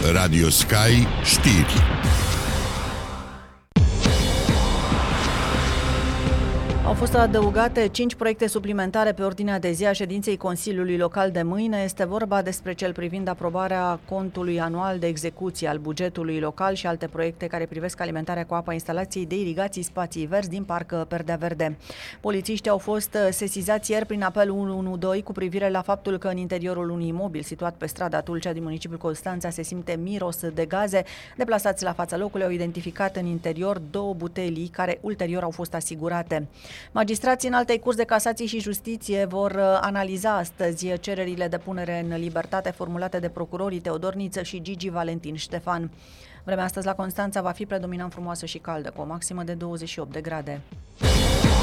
Radio Sky Știri. Au fost adăugate 5 proiecte suplimentare pe ordinea de zi a ședinței Consiliului Local de mâine. Este vorba despre cel privind aprobarea contului anual de execuție al bugetului local și alte proiecte care privesc alimentarea cu apa instalației de irigații spații verzi din Parc Perdea Verde. Polițiștii au fost sesizați ieri prin apelul 112 cu privire la faptul că în interiorul unui imobil situat pe strada Tulcea din municipiul Constanța se simte miros de gaze. Deplasați la fața locului au identificat în interior 2 butelii care ulterior au fost asigurate. Magistrații Înaltei Curți de Casație și Justiție vor analiza astăzi cererile de punere în libertate formulate de procurorii Teodor Niță și Gigi Valentin Ștefan. Vremea astăzi la Constanța va fi predominant frumoasă și caldă, cu o maximă de 28 de grade.